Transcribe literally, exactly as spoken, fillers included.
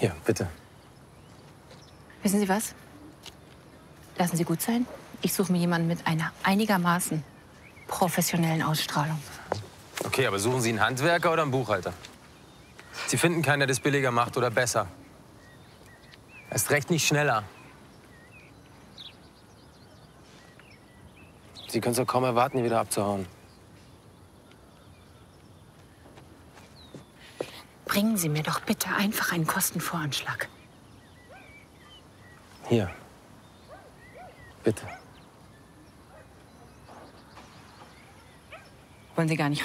Hier, bitte. Wissen Sie was? Lassen Sie gut sein. Ich suche mir jemanden mit einer einigermaßen professionellen Ausstrahlung. Okay, aber suchen Sie einen Handwerker oder einen Buchhalter? Sie finden keinen, der das billiger macht oder besser. Erst recht nicht schneller. Sie können es doch kaum erwarten, hier wieder abzuhauen. Bringen Sie mir doch bitte einfach einen Kostenvoranschlag. Hier. Bitte. Wollen Sie gar nicht